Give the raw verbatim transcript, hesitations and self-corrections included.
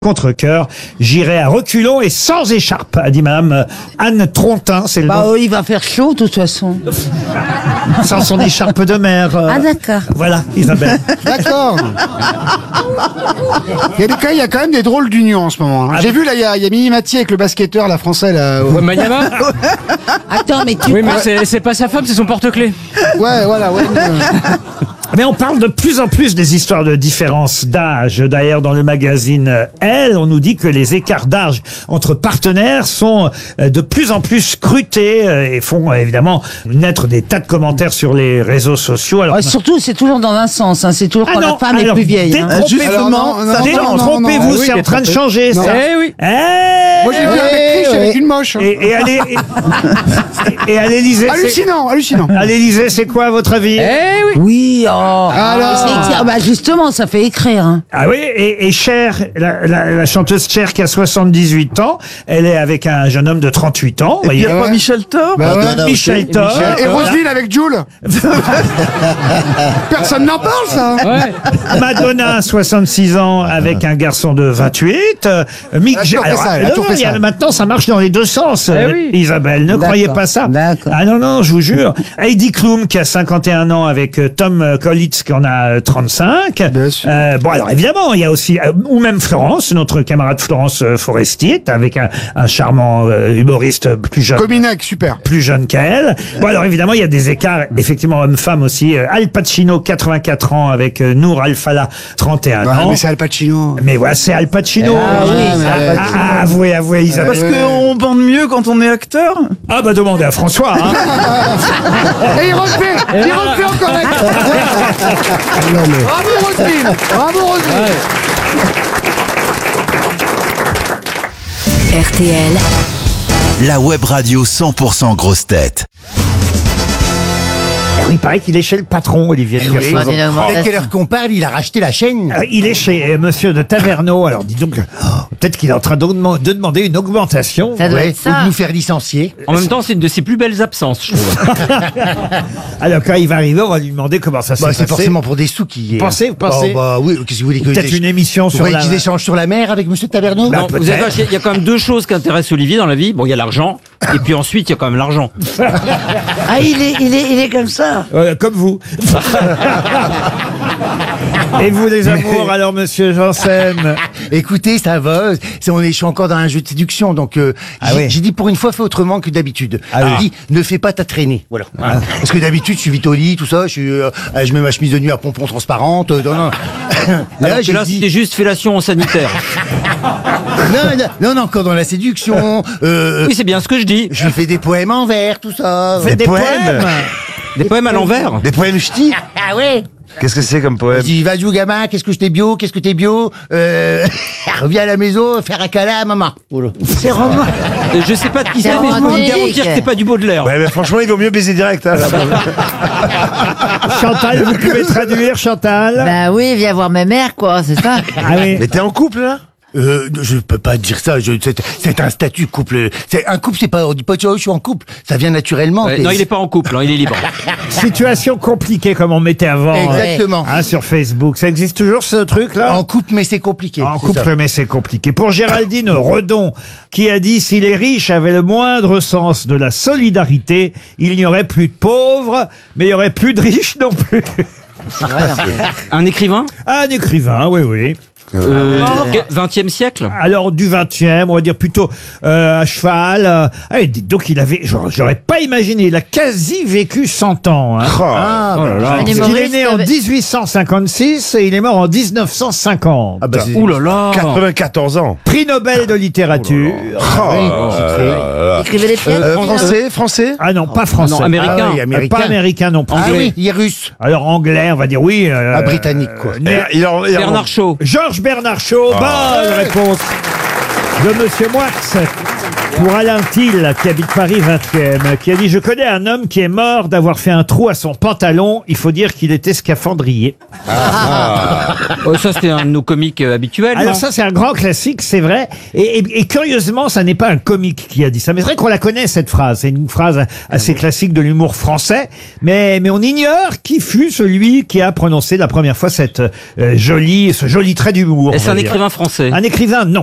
Contre-cœur, j'irai à reculons et sans écharpe, a dit madame Anne Trontin, c'est le Bah, nom. euh, il va faire chaud, de toute façon. Sans son écharpe de mer. euh, Ah, d'accord. Voilà, Isabelle. D'accord. Il y, a des, il y a quand même des drôles d'union en ce moment. hein. J'ai vu là, il y a, il y a Mimi Mathieu avec le basketteur, la français là. au- Wembanyama. Attends, mais tu... Oui, mais c'est- c'est pas sa femme, c'est son porte-clés. Ouais, voilà, ouais. mais, euh, Mais on parle de plus en plus des histoires de différence d'âge. D'ailleurs, dans le magazine euh, Elle, on nous dit que les écarts d'âge entre partenaires sont euh, de plus en plus scrutés euh, et font euh, évidemment naître des tas de commentaires sur les réseaux sociaux. Alors, Ouais, surtout, c'est toujours dans un sens. Hein. C'est toujours Ah quand non, la femme alors, est plus vieille. Hein. détrompez- Alors, non, non, non, Détrompez-vous, non, non, non, c'est oui, en train de changer, Non. ça. Eh oui. Eh Moi j'ai vu un mec riche avec une moche. hein. Et, et à l'É- et- et à l'Élysée, c'est- Hallucinant, hallucinant. à l'Élysée, c'est quoi à votre avis? Eh oui. Oui, oh. Alors. C'est écrit- bah, justement, ça fait écrire. Hein. Ah oui, et, et Cher, la, la, la chanteuse Cher qui a soixante-dix-huit ans, elle est avec un jeune homme de trente-huit ans. Vous voyez. pas Michel Thor Bah ouais. Michel Thor. Et Roselyne avec Jules. Personne n'en parle ça. Ouais. Madonna, soixante-six ans, avec un garçon de vingt-huit. Euh, Mick Elle a toujours fait ça, elle a non, toujours non, fait il y a- ça. maintenant, ça marche dans les deux sens, Eh euh, oui. Isabelle. Ne D'accord, croyez pas ça. d'accord. Ah non, non, je vous jure. Heidi Klum, qui a cinquante et un ans, avec euh, Tom euh, Collins, qui en a euh, trente-cinq. Bien sûr. Euh, bon, alors évidemment, il y a aussi, euh, ou même Florence, notre camarade Florence euh, Forestier, avec un, un charmant euh, humoriste plus jeune. Cominac, super. plus jeune qu'elle. Bon, alors évidemment, il y a des écarts, effectivement, homme-femme aussi. Euh, Al Pacino, quatre-vingt-quatre ans, avec euh, Nour Al-Fallah, trente et un Ouais, ans. mais c'est Al Pacino. Mais voilà, c'est Al Pacino. Ah oui, mais- c'est Al Ah, Pacino. ah, avouez, avouez, Isabelle. Parce qu'on bande mieux quand on est acteur. Ah, bah, demandez à François, hein. Et il refait, il refait encore avec. Bravo Roselyne, bravo Roselyne. R T L, La web radio cent pour cent grosse tête. Il paraît qu'il est chez le patron, Olivier. de Kersauzon. Dès quelle heure qu'on parle, il a racheté la chaîne. Euh, Il est chez euh, Monsieur de Taverneau. Alors, dis donc, oh, peut-être qu'il est en train de, de demander une augmentation. Ça doit Ouais, être ou de ça. nous faire licencier. En même temps, c'est une de ses plus belles absences, je trouve. Alors, quand il va arriver, on va lui demander comment ça s'est Bah, passé. c'est forcément pour des sous qui est. Vous pensez, vous pensez Oh, bah oui, qu'est-ce que vous voulez que Peut-être une émission Vous sur croyez la... qu'ils échangent sur la mer avec Monsieur Taverneau Bah, Non, vous peut-être. savez quoi, il y a quand même deux choses qui intéressent Olivier dans la vie. Bon, il y a l'argent, et puis ensuite, il y a quand même l'argent. Ah, il est, il est, il est comme ça. Euh, comme vous. Et vous, les amours, alors, monsieur Janssen? Écoutez, ça va. C'est, on est, je suis encore dans un jeu de séduction, donc euh, Ah j'ai, oui. j'ai dit pour une fois, fais autrement que d'habitude. Ah J'ai oui. dit, ne fais pas ta traînée. Voilà. Parce que d'habitude, je suis vite au lit, tout ça. Je, suis, euh, je mets ma chemise de nuit à pompons transparente. euh, non, non. Alors que j'ai là, dit- c'était juste fellation sanitaire. non, non, non, non, encore dans la séduction. Euh, Oui, c'est bien ce que je dis. je lui fais des poèmes en vers, tout ça. Faites des poèmes. Des poèmes à l'envers. Des poèmes ch'tis. Ah ouais. Qu'est-ce que c'est comme Je poème? dis, vas-y, gamin, qu'est-ce que je t'ai bio, qu'est-ce que t'es bio, euh, reviens à la maison, faire un câlin à maman. Voilà. C'est romantique. Euh, Je sais pas de qui C'est c'est, mais je peux vous romantique. garantir que c'est pas du Baudelaire. Ouais, mais franchement, il vaut mieux baiser direct. Hein, là. Chantal, vous pouvez traduire, Chantal? Bah oui, viens voir ma mère, quoi, c'est ça. Ah oui. Mais t'es en couple, là? Euh, je peux pas dire ça, je, c'est, c'est un statut couple. C'est, un couple, c'est pas, on dit pas, oh, je suis en couple. Ça vient naturellement. Ouais, t'es- non, il est pas en couple, hein, il est libre. Situation compliquée, comme on mettait avant. Exactement. Hein, sur Facebook. Ça existe toujours, ce truc-là? En couple, mais c'est compliqué. En c'est couple, ça. mais c'est compliqué. Pour Géraldine Redon, qui a dit « Si les riches avaient le moindre sens de la solidarité, il n'y aurait plus de pauvres, mais il n'y aurait plus de riches non plus. Un écrivain » Un écrivain, oui, oui. euh, vingtième siècle. Alors, du vingtième, on va dire plutôt euh, à cheval. euh, ah, et dites donc, il avait... J'aurais j'aurais pas imaginé, il a quasi vécu cent ans. Hein. Ah, Oh là là. Un Parce qu'il est humoriste né en avec- dix-huit cent cinquante-six et il est mort en dix-neuf cent cinquante. Ah bah, c'est Ouh là là. quatre-vingt-quatorze ans. Prix Nobel de littérature. Il écrivait des pièces. Euh, français, français? Ah non, pas français. non, américain. Ah oui, Euh, américain. Pas américain non plus. Ah oui, il est russe. Alors anglais, on va dire oui. euh, Ah, britannique, quoi. euh, né- Il en- il en- Bernard Shaw. Georges Bernard Shaw. Bonne réponse de Monsieur Moix. Pour Alain Thiel, qui habite Paris vingtième, qui a dit « Je connais un homme qui est mort d'avoir fait un trou à son pantalon. Il faut dire qu'il était scaphandrier. Oh, ça, c'était un de nos comiques euh, habituels. » Alors non ça, c'est un grand classique, c'est vrai. Et, et- et curieusement, ça n'est pas un comique qui a dit ça. Mais c'est vrai qu'on la connaît, cette phrase. C'est une phrase assez classique de l'humour français. Mais, mais on ignore qui fut celui qui a prononcé la première fois cette euh, jolie, ce joli trait d'humour. Et c'est on un va dire. écrivain français. Un écrivain, non.